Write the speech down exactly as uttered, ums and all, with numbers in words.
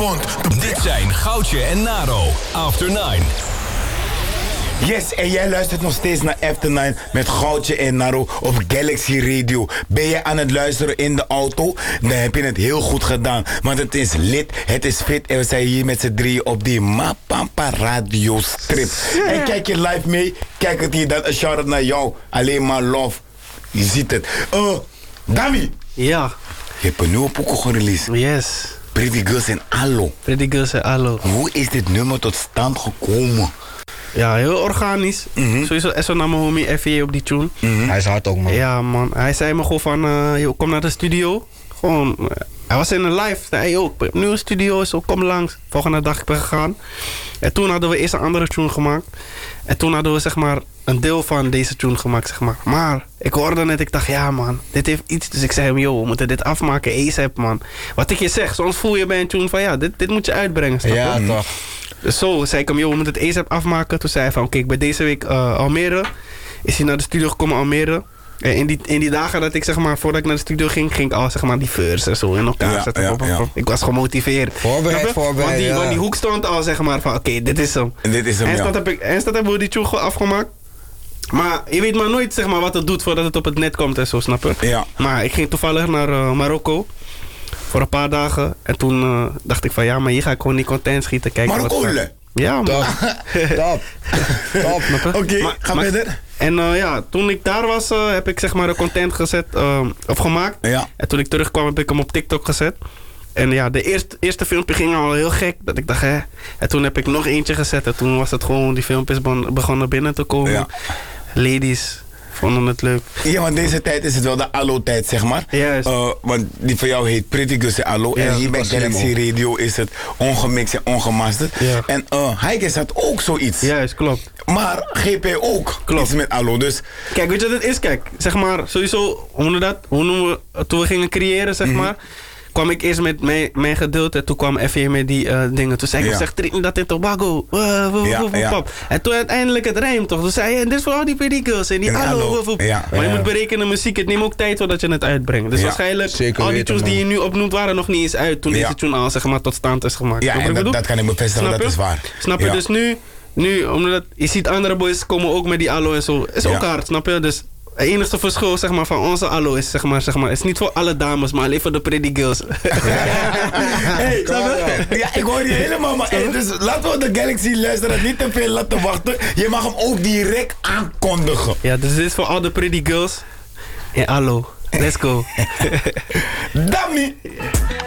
want... Dit zijn Goudje en Naro, After Nine. Yes, en jij luistert nog steeds naar After Nine met Goudje en Naro op Galaxy Radio. Ben je aan het luisteren in de auto? Dan heb je het heel goed gedaan. Want het is lit, het is fit en we zijn hier met z'n drieën op die Mapampa Radio Strip. En kijk je live mee, kijk het hier, dan een shout-out naar jou. Alleen maar love. Je ziet het. Oh, Dami. Ja. Je hebt een nieuwe poeko gereleased. Yes. Pretty Girls en Allo. Pretty Girls en Allo. Hoe is dit nummer tot stand gekomen? Ja, heel organisch. Mm-hmm. Sowieso S O naar mijn homie F J op die tune. Mm-hmm. Hij is hard ook, man. Ja, man. Hij zei me gewoon van, uh, yo, kom naar de studio. Gewoon, uh, hij was in een live. Hij zei, yo, ik heb een nieuwe studio, zo kom langs. Volgende dag ik ben gegaan. En toen hadden we eerst een andere tune gemaakt. En toen hadden we, zeg maar, een deel van deze tune gemaakt, zeg maar. Maar ik hoorde net, ik dacht, ja, man, dit heeft iets. Dus ik zei hem, yo, we moeten dit afmaken, ASAP, man. Wat ik je zeg, soms voel je bij een tune van, ja, dit, dit moet je uitbrengen, snap je? Ja, toch. Dus zo zei ik hem, joh, we moeten het ASAP afmaken. Toen zei hij van, oké, okay, ik ben deze week uh, Almere. Is hij naar de studio gekomen, Almere. En in die, in die dagen dat ik, zeg maar, voordat ik naar de studio ging, ging ik al, zeg maar, die verse en zo in elkaar ja, zetten. Ja, op, op, op. ja. Ik was gemotiveerd. Voorbereid, voorbereid, want die, ja. want die hoek stond al, zeg maar, van, oké, okay, dit is hem. En dit is hem, en ja. dat heb ik, en dat hebben we die tune gewoon afgemaakt. Maar je weet maar nooit, zeg maar, wat het doet voordat het op het net komt en zo, snap je? Ja. Maar ik ging toevallig naar uh, Marokko. Voor een paar dagen. En toen uh, dacht ik van, ja, maar hier ga ik gewoon die content schieten. Kijken Marokko, wat le? Ja, man. Top. Top. Top. Oké, okay, ga maar, verder. En uh, ja, toen ik daar was, uh, heb ik, zeg maar, een content gezet, uh, of gemaakt. Ja. En toen ik terugkwam, heb ik hem op TikTok gezet. En ja, de eerste, eerste filmpje ging al heel gek. Dat ik dacht, hè. En toen heb ik nog eentje gezet. En toen was het gewoon, die filmpjes bon, begonnen binnen te komen. Ja. Ladies vonden het leuk. Ja, want deze tijd is het wel de Allo-tijd, zeg maar. Juist. Uh, want die van jou heet Pretty Girls en Allo. Ja, en hier bij dat was Galaxy slim, Radio is het ongemixt en ongemasterd. Ja. En uh, Heikes had ook zoiets. Juist, klopt. Maar G P ook. Klopt. Iets met Allo, dus... Kijk, weet je wat het is? Kijk, zeg maar, sowieso, hoe noemen we dat? Hoe noemen we, toen we gingen creëren, zeg maar, kwam ik eerst met mijn, mijn gedeelte. Toen kwam F J met die uh, dingen. Toen zei ik, Ja. zeg, Trinidad en Tobago. Uh, woef, Ja, woef, woef, ja. pap. En toen uiteindelijk het rijmt toch. Toen zei je, en dit is voor al die pretty girls. En die En allo, allo. woef, woef. Ja, Maar je ja. moet berekenen, muziek, het neemt ook tijd voordat je het uitbrengt. Dus Ja, waarschijnlijk, zeker al die weten, tunes die je man. nu opnoemt, waren nog niet eens uit. Toen Ja. deze tune al, zeg maar, tot stand is gemaakt. Ja, Snap je en wat ik dat, bedoel? dat kan ik bevestigen, Snap dat je? is waar. Snap je? Ja. Dus nu, nu omdat je ziet andere boys komen ook met die allo en zo. Is ook Ja. hard, snap je? Dus het enige verschil, zeg maar, van onze allo is, zeg maar, zeg maar, is niet voor alle dames, maar alleen voor de pretty girls. Hey, snap je? Ja, ik hoor je helemaal, maar hey, dus laten we de Galaxy luisteren niet te veel laten wachten. Je mag hem ook direct aankondigen. Ja, dus dit is voor al de pretty girls. En allo, let's go. Dami!